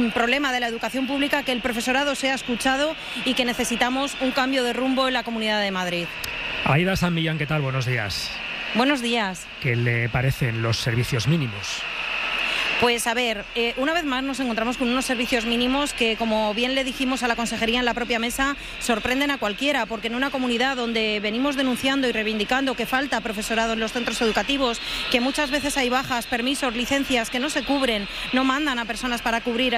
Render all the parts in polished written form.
problema de la educación pública, que el profesorado sea escuchado y que necesitamos un cambio de rumbo en la Comunidad de Madrid. Aída San Millán, ¿qué tal? Buenos días. Buenos días. ¿Qué le parecen los servicios mínimos? Pues a ver, una vez más nos encontramos con unos servicios mínimos que, como bien le dijimos a la Consejería en la propia mesa, sorprenden a cualquiera, porque en una comunidad donde venimos denunciando y reivindicando que falta profesorado en los centros educativos, que muchas veces hay bajas, permisos, licencias que no se cubren, no mandan a personas para cubrir a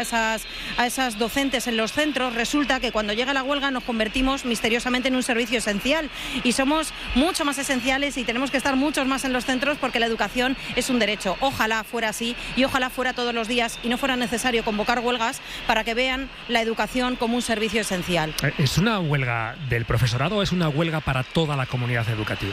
esas docentes en los centros, resulta que cuando llega la huelga nos convertimos misteriosamente en un servicio esencial y somos mucho más esenciales y tenemos que estar muchos más en los centros porque la educación es un derecho. Ojalá fuera así y ojalá fuera todos los días y no fuera necesario convocar huelgas para que vean la educación como un servicio esencial. ¿Es una huelga del profesorado o es una huelga para toda la comunidad educativa?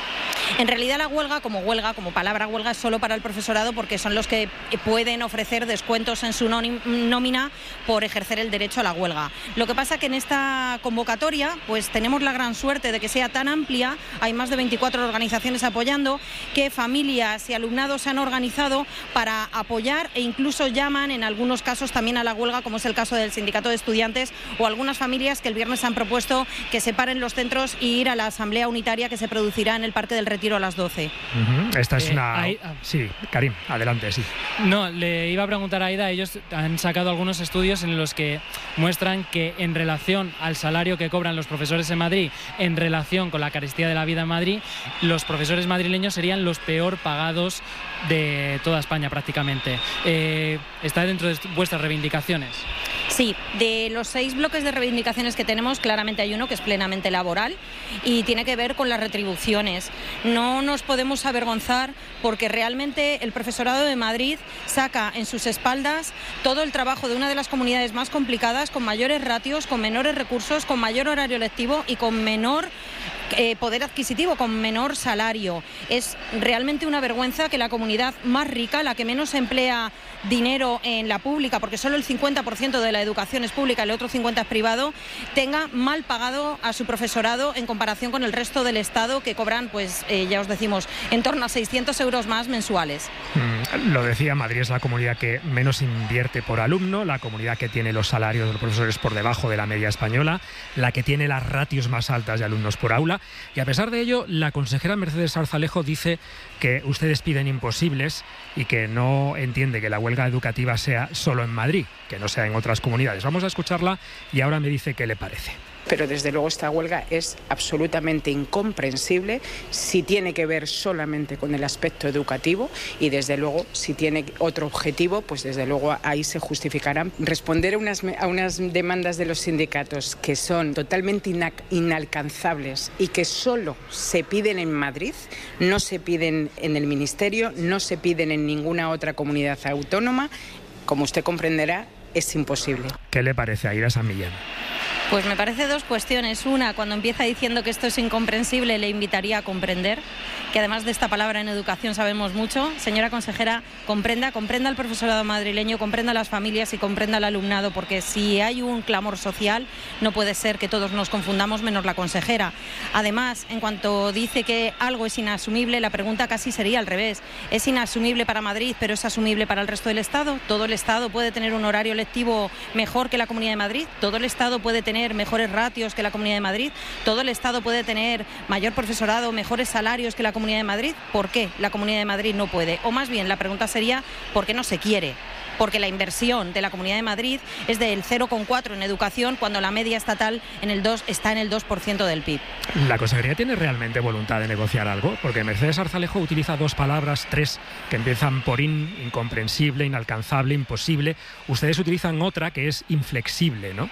En realidad la huelga, como palabra huelga, es solo para el profesorado porque son los que pueden ofrecer descuentos en su nómina por ejercer el derecho a la huelga. Lo que pasa que en esta convocatoria pues tenemos la gran suerte de que sea tan amplia, hay más de 24 organizaciones apoyando, que familias y alumnados se han organizado para apoyar e incluso llaman en algunos casos también a la huelga, como es el caso del Sindicato de Estudiantes o algunas familias que el viernes han propuesto que separen los centros y ir a la asamblea unitaria que se producirá en el Parque del Retiro a las 12. Esta es una... Sí, Karim, adelante, sí. No, le iba a preguntar a Aída, ellos han sacado algunos estudios en los que muestran que en relación al salario que cobran los profesores en Madrid, en relación con la carestía de la vida en Madrid, los profesores madrileños serían los peor pagados de toda España prácticamente. ¿Está dentro de vuestras reivindicaciones? Sí, de los 6 bloques de reivindicaciones que tenemos, claramente hay uno que es plenamente laboral y tiene que ver con las retribuciones. No nos podemos avergonzar porque realmente el profesorado de Madrid saca en sus espaldas todo el trabajo de una de las comunidades más complicadas, con mayores ratios, con menores recursos, con mayor horario lectivo y con menor poder adquisitivo, con menor salario. Es realmente una vergüenza que la comunidad más rica, la que menos emplea dinero en la pública, porque solo el 50% de la educación es pública y el otro 50% es privado, tenga mal pagado a su profesorado en comparación con el resto del Estado, que cobran, pues ya os decimos, en torno a 600 euros más mensuales. Lo decía, Madrid es la comunidad que menos invierte por alumno, la comunidad que tiene los salarios de los profesores por debajo de la media española, la que tiene las ratios más altas de alumnos por aula. Y a pesar de ello, la consejera Mercedes Arzalejo dice que ustedes piden imposibles y que no entiende que la huelga educativa sea solo en Madrid, que no sea en otras comunidades. Vamos a escucharla y ahora me dice qué le parece. Pero desde luego esta huelga es absolutamente incomprensible si tiene que ver solamente con el aspecto educativo y desde luego si tiene otro objetivo, pues desde luego ahí se justificarán. Responder a unas demandas de los sindicatos que son totalmente inalcanzables y que solo se piden en Madrid, no se piden en el Ministerio, no se piden en ninguna otra comunidad autónoma, como usted comprenderá, es imposible. ¿Qué le parece a Aída San Millán? Pues me parece dos cuestiones. Una, cuando empieza diciendo que esto es incomprensible, le invitaría a comprender, que además de esta palabra en educación sabemos mucho. Señora consejera, comprenda al profesorado madrileño, comprenda a las familias y comprenda al alumnado, porque si hay un clamor social, no puede ser que todos nos confundamos menos la consejera. Además, en cuanto dice que algo es inasumible, la pregunta casi sería al revés. ¿Es inasumible para Madrid, pero es asumible para el resto del Estado? ¿Todo el Estado puede tener un horario lectivo mejor que la Comunidad de Madrid? ¿Todo el Estado puede tener mejores ratios que la Comunidad de Madrid? ¿Todo el Estado puede tener mayor profesorado, mejores salarios que la Comunidad de Madrid? ¿Por qué la Comunidad de Madrid no puede? O más bien, la pregunta sería, ¿por qué no se quiere? Porque la inversión de la Comunidad de Madrid es del 0,4 en educación, cuando la media estatal está en el 2% del PIB. ¿La Consejería tiene realmente voluntad de negociar algo? Porque Mercedes Arzalejo utiliza 2 palabras, 3, que empiezan por incomprensible, inalcanzable, imposible. Ustedes utilizan otra que es inflexible, ¿no?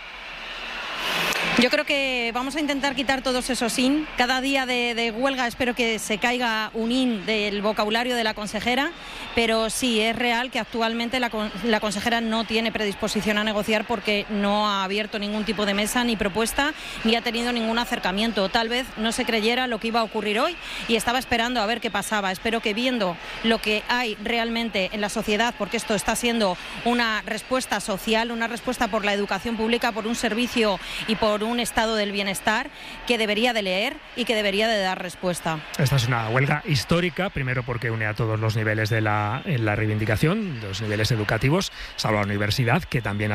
Yo creo que vamos a intentar quitar todos esos in. Cada día de huelga espero que se caiga un in del vocabulario de la consejera, pero sí, es real que actualmente la consejera no tiene predisposición a negociar porque no ha abierto ningún tipo de mesa ni propuesta, ni ha tenido ningún acercamiento. Tal vez no se creyera lo que iba a ocurrir hoy y estaba esperando a ver qué pasaba. Espero que, viendo lo que hay realmente en la sociedad, porque esto está siendo una respuesta social, una respuesta por la educación pública, por un servicio y por un estado del bienestar, que debería de leer y que debería de dar respuesta. Esta es una huelga histórica, primero porque une a todos los niveles en la reivindicación, los niveles educativos, salvo la universidad, que también